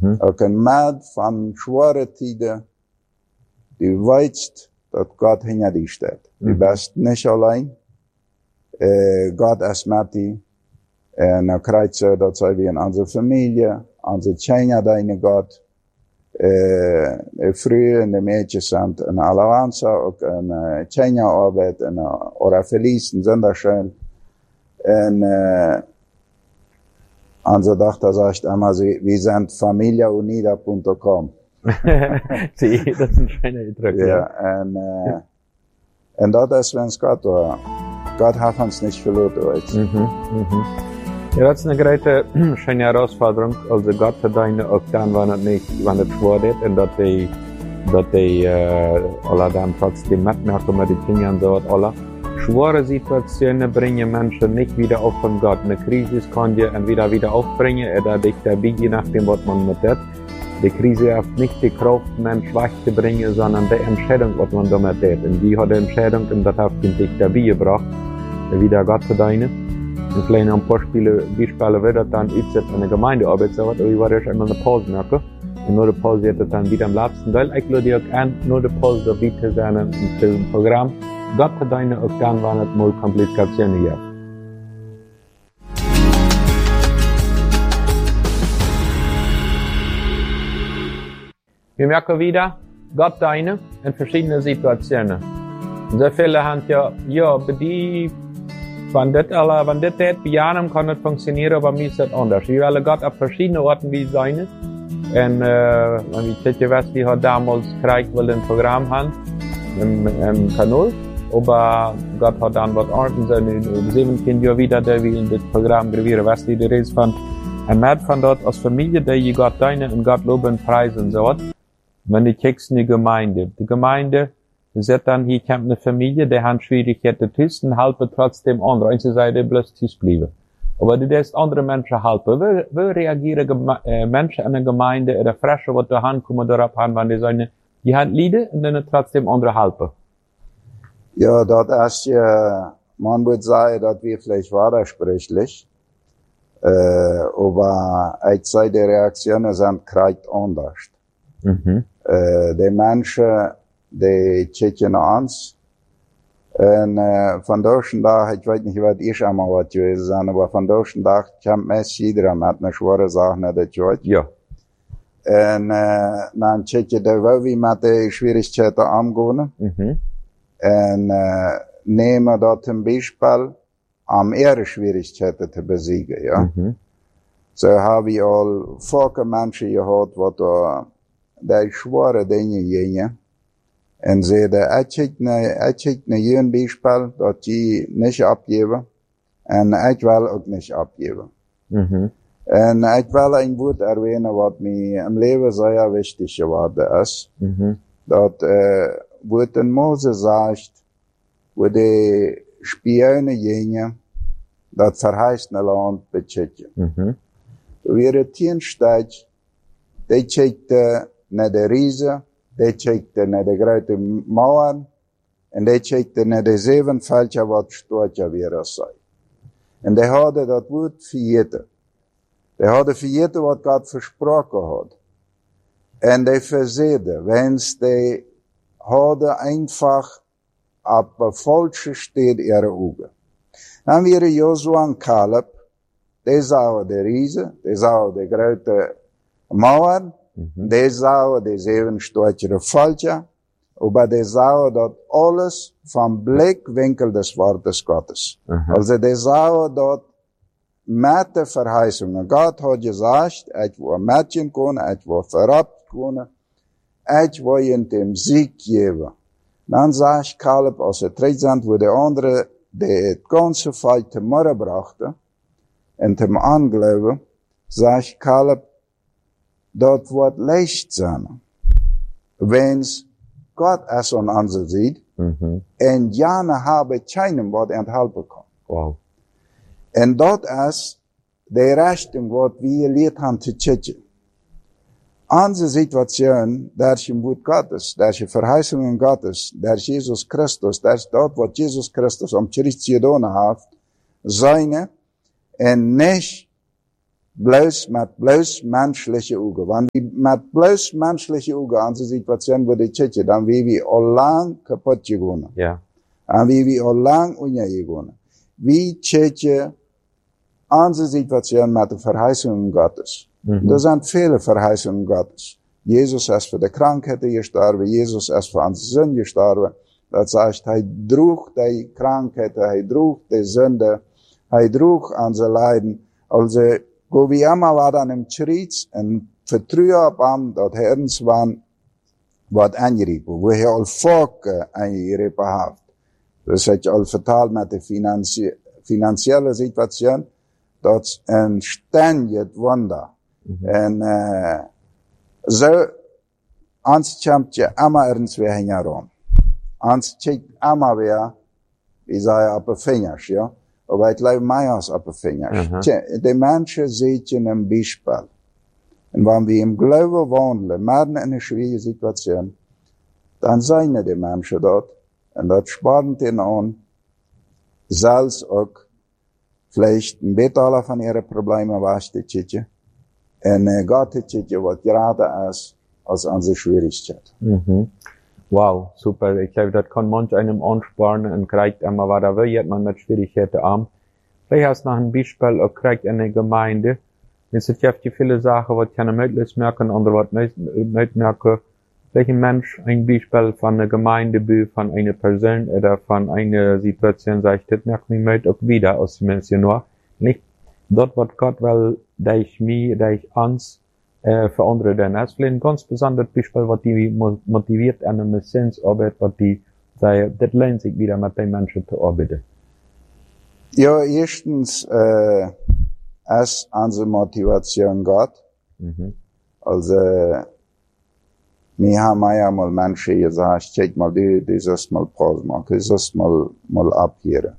Ook een maand van zware tijden, die weet dat God hinter die staat. Die bent niet alleen. God is met die. En dan krijgt ze dat zij weer in onze familie, onze China deine God. Früher in de meisjes zijn een Alabanza, ook een China arbeid, en Ora Feliz, een Sonderschön. En onze dochter zegt immer, wir sind familiaunida.com. Zie, dat is een schöne Uitdruck. Ja, en dat is wens God war. Gott hat uns nicht verloren. Ja, das ist eine große, schöne Herausforderung. Also Gott hat deine auch dann, wenn es schwer wird, und dass die alle dann trotzdem mitmachen mit den Kindern dort, alle. Schwere Situationen bringen Menschen nicht wieder auf von Gott. Eine Krise kann dir entweder wieder aufbringen, oder dich dabei, je nachdem, was man mit hat. Die Krise hat nicht die Kraft, Mensch wach zu bringen, sondern die Entscheidung, was man damit hat. Und die hat die Entscheidung, und das hat dich dabei gebracht, wieder Gott zu dienen. Und vielleicht noch ein paar Beispiele wird das dann in der Gemeindearbeit, so wie war das einmal eine Pause merken. Und nur die Pause wird das dann wieder am letzten Teil. Ich lade dir auch an, nur die Pause dabei zu sein in diesem Programm. Gott zu dienen auch dann, wenn es mal Komplikationen gibt. Wir merken wieder, Gott dienen in verschiedenen Situationen. Und sehr viele haben ja, bei die, wenn das bei einem kann das funktionieren, aber mir ist das anders. Wir wollen Gott auf verschiedenen Orten wie sein. Und, wenn wir Tetje Westi hat damals gekriegt, weil ein Programm haben, im Kanal. Aber Gott hat dann was Orten, in 17 Jahren wieder, der wir in das Programm Grevire Westi, die Rede von, und man von dort als Familie, der je Gott dienen und Gott loben, preisen, so. Wenn die kriegst in die Gemeinde, sagt dann, hier kommt eine Familie, die haben Schwierigkeiten zwischen, halten trotzdem andere. Und sie sagen, die bloß zu bleiben. Aber du darfst andere Menschen helfen. Wie reagieren Menschen in der Gemeinde, oder Fresche, die da kommen, darauf an, wenn die sagen, die haben Lieder, und dann trotzdem andere helfen? Ja, das ist ja, man würde sagen, dass wir vielleicht widersprüchlich. Aber ich sage, die Reaktionen sind kreuz anders. Die Menschen, die checken uns. Und von deutschen Tag, ich weiß nicht, was ich einmal was gewesen sein, aber von deutschen Tag kommt meist jeder mit einer schweren Sache nach der Tür. Ja. Und dann checken die, wie mit den Schwierigkeiten umgehen. Und nehmen dort zum Beispiel, um ihre Schwierigkeiten zu besiegen, ja. So habe ich all viele Menschen gehört, die schwere Dinge gingen. En zeiden, ik check naar jullie Beispiel, dat je niet abgeven. En ik wil ook niet abgeven. En ik wil een woord erwähnen, wat mij im Leben sehr wichtig geworden is. Dat, wordt in Mose zegt, wo die Spione gingen, dat verheißene Land bechecken. Weer het steeds, die checkte naar de Riese, die checkte naar de grote Mauern, en die checkte naar de 7 Völker, wat Stortje weer zei. En die hadden dat woord vergeten. Die hadden vergeten wat God versproken had. En die verzeiden, wens die hadden einfach op een falsche steed ihre Augen. Dan weer Joshua en Caleb, die zagen de Riese, die zagen de grote Mauern, die zagen de 7 Stortje Völker, aber die zagen dat alles van Blickwinkel des Wortes Gottes. Also die zagen dat met de verheißungen. Gott hat gesagt, ich will Mädchen können, ich will verrabt können, ich will in dem Sieg geben. Dann sagt Caleb, als er terug wo der andere, die het ganze Volk te morgen brachte, en zum Anglauben, sagt Caleb, dat wordt leicht zijn. Wens Gott es an uns sieht, en jane habe keinem wat enthalten kann. Wow. En dat is de Richtung, wat wir geleerd haben zu checken. Onze Situation, daar is een woord Gottes, daar is een verheißungen Gottes, daar is Jesus Christus, daar is dat wat Jesus Christus am Kruis gedaan heeft, seine, en niet met bloos menschliche ogen. Want met bloos menschliche ogen aan de situatie waar de tjetje, dan wie we al lang kapot gegaan. Ja. En wie we al lang ondergegaan. Wie tjetje aan de situatie met de verheißungen Gottes. Er zijn vele verheißungen Gottes. Jezus is voor de krankheden gestorven, Jezus is voor onze zonde gestorven. Dat zegt, hij droeg die krankheden, hij droeg de zonde, hij droeg onze lijden. Also, go wie immer war dan im Schritt en vertrouwen op hem dat hij ons wat aangrepen, wo hij al volk aangrepen heeft. Dus het je al vertaald met de financiële situatie, dat is een ständig wonder. En zo, ons komt je immer ergens weer heen rond. Ons kijkt immer weer, wie zei op de vingers, ja. Aber het lijkt mij als op de vingers. De mensen zitten een bijspel. En wanneer we im Glauben wandelen, midden in een schwierige situatie, dan zijn de mensen dat. En dat spart ihnen aan, zelfs ook, vielleicht een beetje van ihre Probleme was te tjetje. En Gott te tjetje wat gerade is, als onze Schwierigkeit. Wow, super. Ich glaube, das kann manch einem anspornen und kriegt einmal, was da will, man mit Schwierigkeiten an. Vielleicht hast du noch ein Beispiel, auch kriegt eine Gemeinde. Es gibt ja viele Sachen, was keine möglich merken, andere was nicht merken. Welchen Mensch ein Beispiel von einer Gemeinde, von einer Person oder von einer Situation sagt, das merkt mich mit auch wieder aus dem Missionar. Nicht dort, was Gott will, durch mich, durch uns, für andere dann. Das ist vielleicht ein ganz besonderes Beispiel, was die motiviert an der Missionsarbeit, was die sagen, das lohnt sich wieder mit den Menschen zu arbeiten. Ja, erstens, ist unsere Motivation Gott. Also, wir haben ja mal Menschen gesagt, check mal, du sollst mal Pause machen, du sollst mal abhören.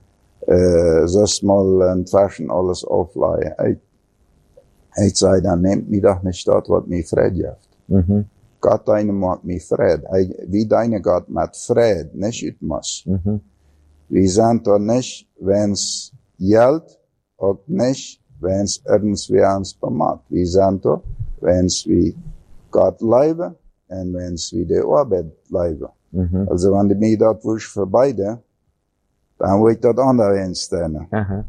Sollst mal inzwischen alles aufleihen. Ich zei, dan nehmt mij doch nicht dat wat mij vrede heeft. Gott deine macht mij vrede. Wie deine Gott met vrede, nicht ut muss. Wir sind doch nicht, wenn's Geld, auch nicht, wenn's irgendwie uns bemacht. Wir sind doch, wenn's wie Gott leben, und wenn's wie die Arbeit leben. Also, wenn die mir dat wusch für beide, dann will ich dat andere instellen.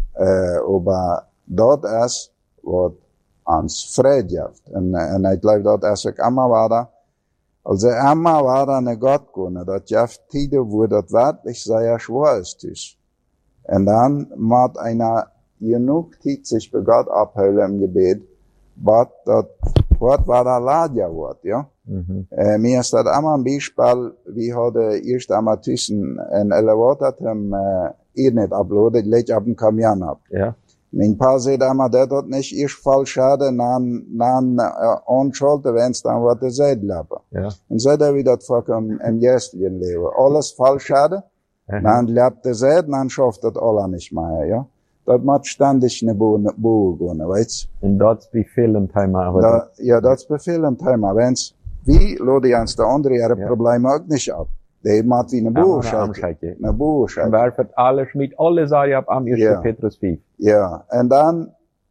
Aber dat ist, wat ons vrede heeft. En ik geloof dat als ik allemaal waar, als ik allemaal waar naar God kon, dat je heeft tijden waar dat werkelijk zeer schwer is dus. En dan moet einer genoeg tijd zich bij God ophouden im Gebet, wat dat wordt waar dat laatja wordt, ja. Mir ist das einmal ein Beispiel, wir hadden eerst einmal tussen een elevator hem niet uploaden, leg op een kamion ab. Ja. Mijn pa zei maar dat niet eerst falsch hadden, dan onschulden wens dan wat de zijde lappen. Ja. En zo dat we dat voorkomen in jeugdigen leven. Alles falsch hadden, dan lapt de zijde, dan schaft dat alle niet meer, ja. Dat moet ständig naar boven gaan, weet je. En dat is bij veel Thema. Ja, dat is bij veel Thema. Wens, wie laden ons de andere problemen ook niet op. Die moet wie naar boven schaken. Naar boven schaken. Waar het alles met alle zaken op aan 1. Petrus 5. Ja, en dan,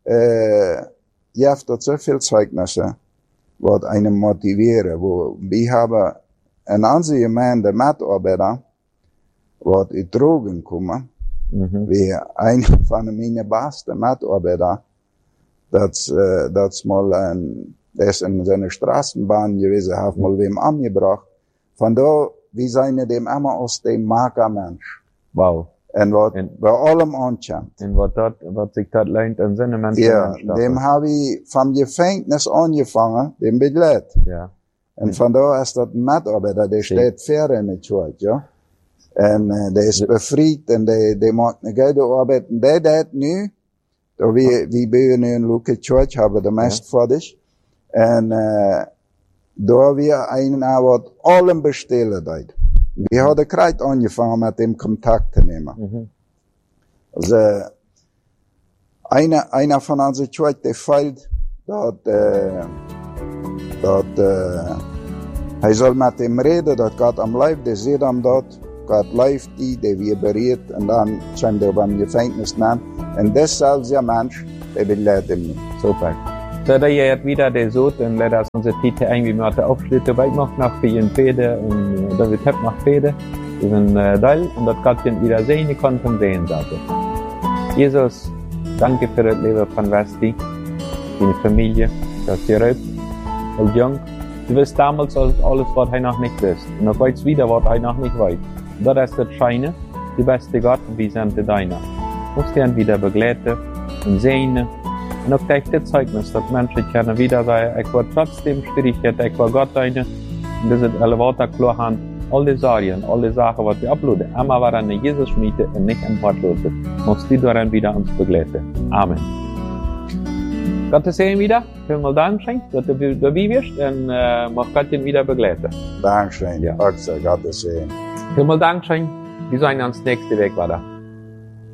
je hebt dat zoveel Zeugnisse, wat einen motiveren, wo wir haben in onze gemeinde Mitarbeiter, wat uit Drogen komen, wie een van mijn beste Mitarbeiter, dat is mal der ist in seiner Straßenbahn gewesen, hat mal wem angebracht. Von da, wie seine dem immer aus dem Magermensch. Wow. En wat bij allem aankomt. En wat zich dat leent aan zijn mensen. Ja, dem habe ich vom Gefängnis angefangen, dem begleitet. Ja. En vandaar is dat Mitarbeiter, der steht fair in het Schuld, ja. En der is befried en der maakt een goede arbeid. En der deed nu, da we bij nu een leuke Church hebben, de meest voor dich. En daar wir einen wat allem bestellen deed. Wir hadden krijt angefangen met dem Kontakt te nemen. Also, einer von onze Church, der feilt, hij zal met hem reden, dat gaat am lijf, der sieht am dort, gaat lijf die wir berät, en dan zijn der beim Gefängnis nemen. En deszelfde Mensch, det vill lära mig. Super. Så da je wieder det so, dann lädt das unsere Titel irgendwie mit der Aufschnitt dabei noch nach für ihren Fede und da wird noch Fede. Das ist ein Teil und das kann ich wieder sehen, ich kann vom Sehen sagen. Jesus, danke für das Leben von Westi, deine Familie, dass ihr raubt, als jung. Du wirst damals alles, was er noch nicht wisst. Und dann weißt wieder, was er noch nicht weiß. Und das ist das Scheine, die beste Gott, wie sind deiner. Musst du ihn wieder begleiten und sehen. Und auch gleich das Zeugnis, dass Menschen können wieder sagen, ich war trotzdem Schwierigkeit, ich war Gott deine. Und das sind alle Worte klar haben, alle Sarien, alle Sachen, was wir abluden. Einmal war eine Jesus schmiede und nicht ein Wortlose. Musst du daran wieder uns begleiten. Amen. Gott sehen wieder. Vielen Dank, dass du dabei bist und mag Gott ihn wieder begleiten. Dankeschön. Ja. Också, Gott sehen. Vielen Dank, wir sehen uns nächste Woche weiter.